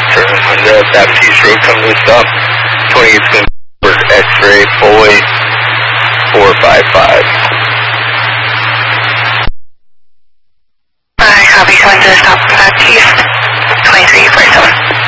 turn on the Baptiste Road, come to a stop. 28's going for X-ray, Boy, 455. Copy, coming to the stop on Baptiste, 2347.